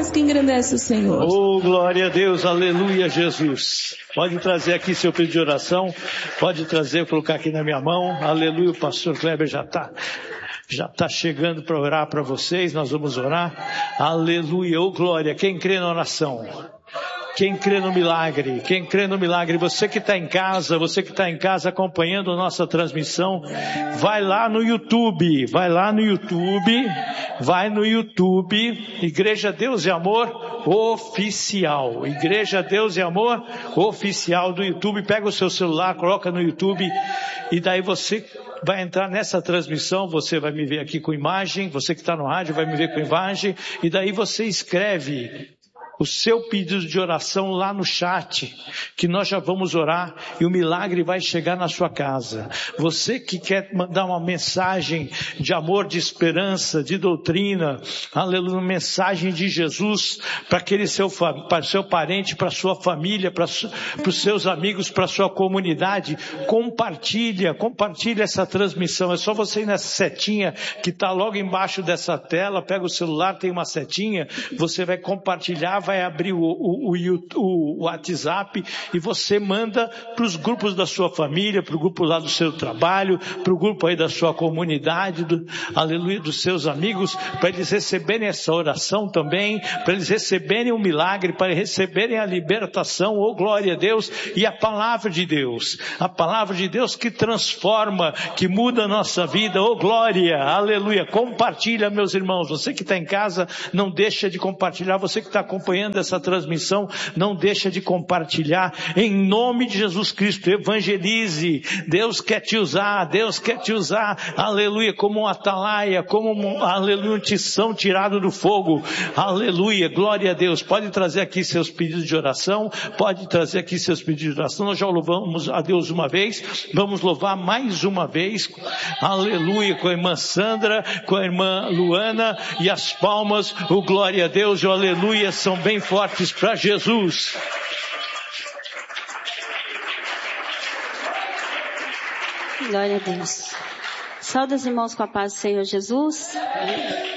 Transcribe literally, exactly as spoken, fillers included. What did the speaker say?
voz que engrandece o Senhor. Oh, glória a Deus, aleluia, Jesus. Pode trazer aqui seu pedido de oração, pode trazer, colocar aqui na minha mão, aleluia, o pastor Kleber já está já está chegando para orar para vocês, nós vamos orar, aleluia, oh glória, quem crê na oração? Quem crê no milagre, quem crê no milagre, você que está em casa, você que está em casa acompanhando a nossa transmissão, vai lá no YouTube, vai lá no YouTube, vai no YouTube, Igreja Deus e Amor Oficial, Igreja Deus e Amor Oficial do YouTube, pega o seu celular, coloca no YouTube e daí você vai entrar nessa transmissão, você vai me ver aqui com imagem, você que está no rádio vai me ver com imagem e daí você escreve o seu pedido de oração lá no chat, que nós já vamos orar e o milagre vai chegar na sua casa. Você que quer mandar uma mensagem de amor, de esperança, de doutrina, aleluia, uma mensagem de Jesus para aquele seu, para seu parente, para sua família, para, para os seus amigos, para a sua comunidade, compartilha, compartilha essa transmissão. É só você ir nessa setinha que está logo embaixo dessa tela, pega o celular, tem uma setinha, você vai compartilhar, vai abrir o, o, o, o WhatsApp e você manda para os grupos da sua família, para o grupo lá do seu trabalho, para o grupo aí da sua comunidade, do, aleluia, dos seus amigos, para eles receberem essa oração também, para eles receberem o milagre, para receberem a libertação, oh glória a Deus, e a palavra de Deus, a palavra de Deus que transforma, que muda a nossa vida, oh glória, aleluia, compartilha meus irmãos, você que está em casa, não deixa de compartilhar, você que está acompanhando essa transmissão, não deixa de compartilhar, em nome de Jesus Cristo, evangelize, Deus quer te usar, Deus quer te usar, aleluia, como um atalaia, como um, aleluia, um tição tirado do fogo, aleluia, glória a Deus, pode trazer aqui seus pedidos de oração, pode trazer aqui seus pedidos de oração, nós já louvamos a Deus uma vez, vamos louvar mais uma vez, aleluia, com a irmã Sandra, com a irmã Luana, e as palmas, o glória a Deus e o aleluia são bem fortes para Jesus. Glória a Deus. Sauda os irmãos com a paz do Senhor Jesus.